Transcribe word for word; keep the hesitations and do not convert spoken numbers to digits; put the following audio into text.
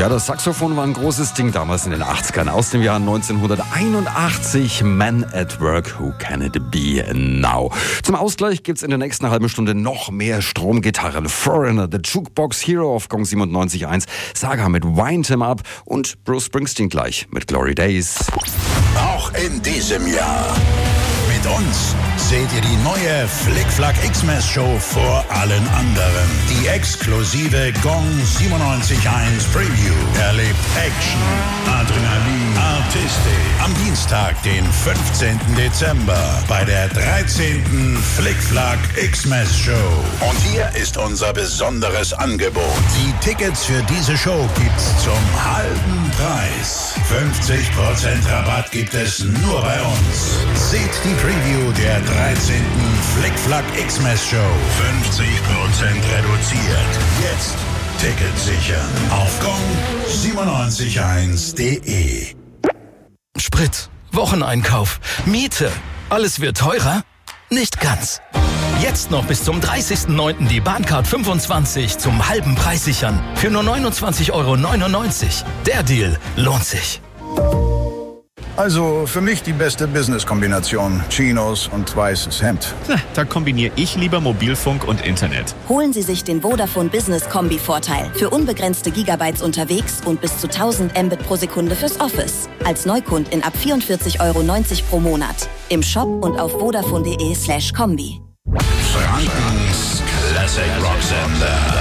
Ja, das Saxophon war ein großes Ding damals in den achtzigern. Aus dem Jahr neunzehnhunderteinundachtzig, Man at Work, Who Can It Be Now? Zum Ausgleich gibt's in der nächsten halben Stunde noch mehr Stromgitarren. Foreigner, The Jukebox Hero auf Gong siebenundneunzig Komma eins, Saga mit Wind Him Up und Bruce Springsteen gleich mit Glory Days. Auch in diesem Jahr. Mit uns seht ihr die neue Flick-Flack X-Mess Show vor allen anderen. Die exklusive Gong siebenundneunzig Komma eins Preview erlebt Action, Adrenalin, Artistik. Am Dienstag, den fünfzehnten Dezember, bei der dreizehnten Flick-Flack X-Mess Show. Und hier ist unser besonderes Angebot. Die Tickets für diese Show gibt's zum halben Preis. fünfzig Prozent Rabatt gibt es nur bei uns. Seht die Preview der dreizehnten Flick-Flack X-Mess Show. fünfzig Prozent reduziert. Jetzt Ticket sichern auf gong siebenundneunzig Komma eins punkt de. Sprit, Wocheneinkauf, Miete, alles wird teurer? Nicht ganz. Jetzt noch bis zum dreißigsten neunten die Bahncard fünfundzwanzig zum halben Preis sichern. Für nur neunundzwanzig Euro neunundneunzig. Der Deal lohnt sich. Also für mich die beste Business-Kombination. Chinos und weißes Hemd. Na, da kombiniere ich lieber Mobilfunk und Internet. Holen Sie sich den Vodafone Business Kombi-Vorteil. Für unbegrenzte Gigabytes unterwegs und bis zu tausend Mbit pro Sekunde fürs Office. Als Neukundin ab vierundvierzig Euro neunzig pro Monat. Im Shop und auf vodafone punkt de slash kombi. Frankens Classic Rock Sender.